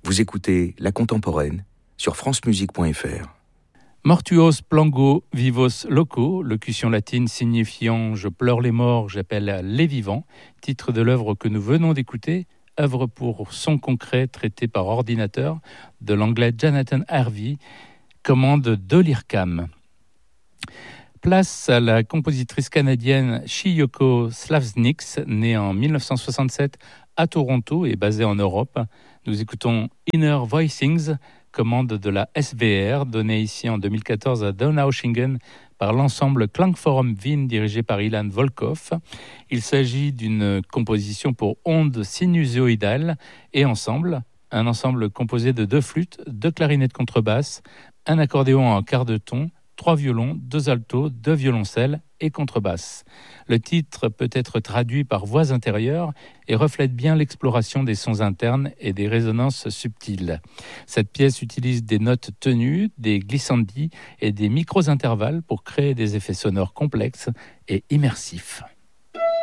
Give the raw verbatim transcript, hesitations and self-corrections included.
Vous écoutez La Contemporaine sur francemusique point f r. Mortuos plango vivos loco, locution latine signifiant « je pleure les morts, j'appelle les vivants », titre de l'œuvre que nous venons d'écouter, œuvre pour son concret traité par ordinateur de l'anglais Jonathan Harvey, commande de l'I R C A M. Place à la compositrice canadienne Chiyoko Slavsniks, née en dix-neuf cent soixante-sept à Toronto et basée en Europe. Nous écoutons Inner Voicings, commande de la S V R, donnée ici en deux mille quatorze à Donaueschingen par l'ensemble Klangforum Wien dirigé par Ilan Volkov. Il s'agit d'une composition pour ondes sinusoïdales et ensemble, un ensemble composé de deux flûtes, deux clarinettes contrebasse, un accordéon en quart de ton, trois violons, deux altos, deux violoncelles et contrebasse. Le titre peut être traduit par voix intérieures et reflète bien l'exploration des sons internes et des résonances subtiles. Cette pièce utilise des notes tenues, des glissandis et des micros intervalles pour créer des effets sonores complexes et immersifs.